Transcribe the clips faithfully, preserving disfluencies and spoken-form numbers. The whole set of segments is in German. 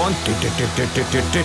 und dit, dit, dit, dit, dit, dit.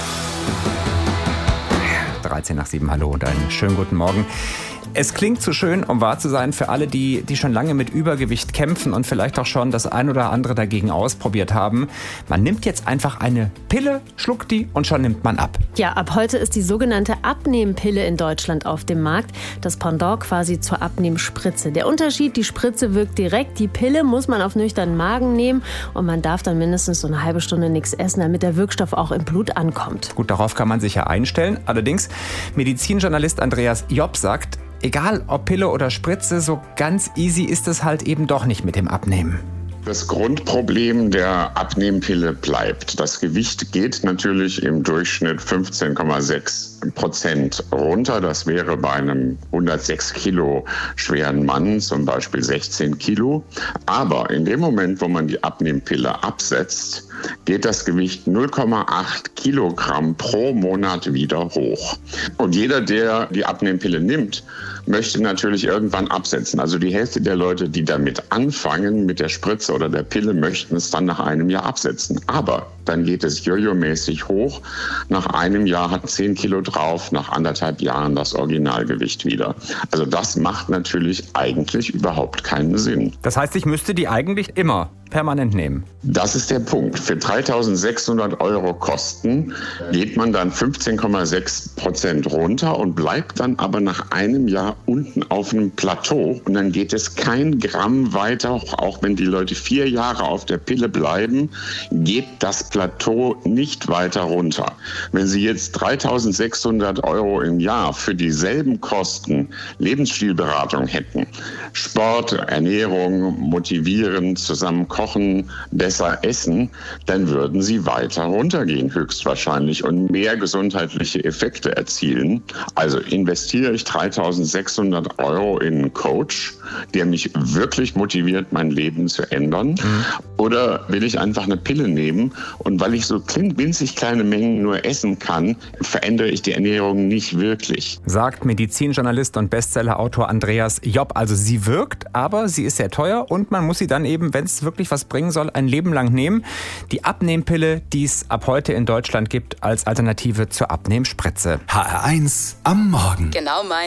dreizehn nach sieben, hallo und einen schönen guten Morgen. Es klingt zu schön, um wahr zu sein, für alle, die, die schon lange mit Übergewicht kämpfen und vielleicht auch schon das ein oder andere dagegen ausprobiert haben. Man nimmt jetzt einfach eine Pille, schluckt die und schon nimmt man ab. Ja, ab heute ist die sogenannte Abnehmpille in Deutschland auf dem Markt. Das Pendant quasi zur Abnehmspritze. Der Unterschied, die Spritze wirkt direkt, die Pille muss man auf nüchternen Magen nehmen und man darf dann mindestens so eine halbe Stunde nichts essen, damit der Wirkstoff auch im Blut ankommt. Gut, darauf kann man sich ja einstellen. Allerdings, Medizinjournalist Andreas Jopp sagt, egal ob Pille oder Spritze, so ganz easy ist es halt eben doch nicht mit dem Abnehmen. Das Grundproblem der Abnehmpille bleibt. Das Gewicht geht natürlich im Durchschnitt fünfzehn Komma sechs Prozent runter. Das wäre bei einem hundertsechs Kilo schweren Mann zum Beispiel sechzehn Kilo. Aber in dem Moment, wo man die Abnehmpille absetzt, geht das Gewicht null Komma acht Kilogramm pro Monat wieder hoch. Und jeder, der die Abnehmpille nimmt, möchte natürlich irgendwann absetzen. Also die Hälfte der Leute, die damit anfangen, mit der Spritze oder der Pille, möchten es dann nach einem Jahr absetzen. Aber dann geht es jojo-mäßig hoch. Nach einem Jahr hat zehn Kilo drauf, nach anderthalb Jahren das Originalgewicht wieder. Also das macht natürlich eigentlich überhaupt keinen Sinn. Das heißt, ich müsste die eigentlich immer permanent nehmen. Das ist der Punkt. Für dreitausendsechshundert Euro Kosten geht man dann fünfzehn Komma sechs Prozent runter und bleibt dann aber nach einem Jahr unten auf einem Plateau. Und dann geht es kein Gramm weiter, auch wenn die Leute vier Jahre auf der Pille bleiben, geht das Plateau nicht weiter runter. Wenn Sie jetzt dreitausendsechshundert Euro im Jahr für dieselben Kosten Lebensstilberatung hätten, Sport, Ernährung, motivieren, zusammen kochen, besser essen, dann würden Sie weiter runtergehen höchstwahrscheinlich und mehr gesundheitliche Effekte erzielen. Also investiere ich dreitausendsechshundert Euro in einen Coach, der mich wirklich motiviert, mein Leben zu ändern? Mhm. Oder will ich einfach eine Pille nehmen und weil ich so winzig kleine Mengen nur essen kann, verändere ich die Ernährung nicht wirklich? Sagt Medizinjournalist und Bestsellerautor Andreas Jopp. Also sie wirkt, aber sie ist sehr teuer und man muss sie dann eben, wenn es wirklich was bringen soll, ein Leben lang nehmen. Die Abnehmpille, die es ab heute in Deutschland gibt, als Alternative zur Abnehmspritze. H R eins am Morgen. Genau mein.